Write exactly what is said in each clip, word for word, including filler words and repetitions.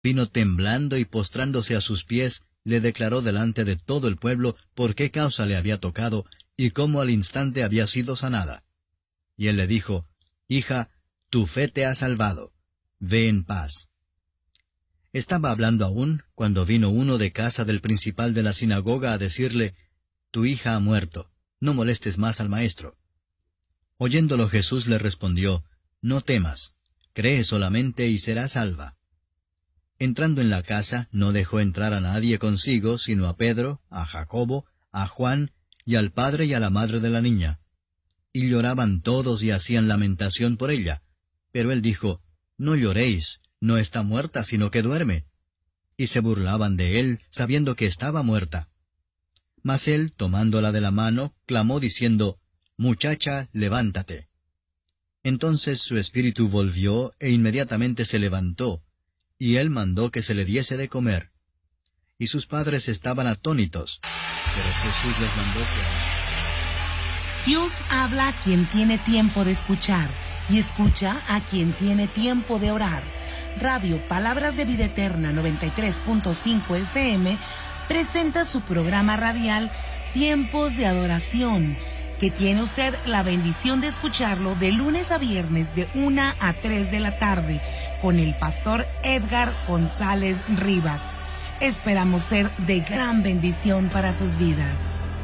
vino temblando y postrándose a sus pies, le declaró delante de todo el pueblo por qué causa le había tocado y cómo al instante había sido sanada. Y él le dijo, Hija, tu fe te ha salvado. Ve en paz. Estaba hablando aún cuando vino uno de casa del principal de la sinagoga a decirle, Tu hija ha muerto, no molestes más al maestro. Oyéndolo Jesús le respondió, No temas, cree solamente y serás salva. Entrando en la casa, no dejó entrar a nadie consigo, sino a Pedro, a Jacobo, a Juan, y al padre y a la madre de la niña. Y lloraban todos y hacían lamentación por ella. Pero él dijo, No lloréis, no está muerta, sino que duerme. Y se burlaban de él, sabiendo que estaba muerta. Mas él, tomándola de la mano, clamó diciendo, Muchacha, levántate. Entonces su espíritu volvió, e inmediatamente se levantó, y él mandó que se le diese de comer. Y sus padres estaban atónitos, pero Jesús les mandó que... Dios habla a quien tiene tiempo de escuchar, y escucha a quien tiene tiempo de orar. Radio Palabras de Vida Eterna noventa y tres punto cinco F M presenta su programa radial Tiempos de Adoración, que tiene usted la bendición de escucharlo de lunes a viernes de una a tres de la tarde con el pastor Edgar González Rivas. Esperamos ser de gran bendición para sus vidas.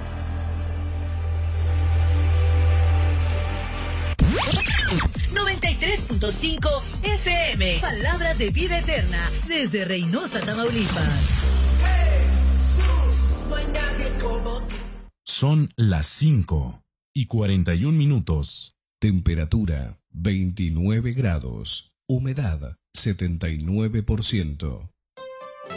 noventa y tres punto cinco F M, Palabras de Vida Eterna, desde Reynosa, Tamaulipas. Son las cinco y cuarenta y un minutos. Temperatura veintinueve grados. Humedad setenta y nueve por ciento.